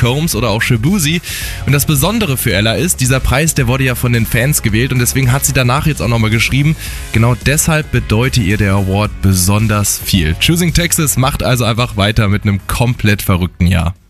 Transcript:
Combs oder auch Shaboozey. Und das Besondere für Ella ist, dieser Preis, der wurde ja von den Fans gewählt und deswegen hat sie danach jetzt auch nochmal geschrieben, genau deshalb bedeutet ihr der Award besonders viel. Choosing Texas macht also einfach weiter mit einem komplett verrückten Jahr.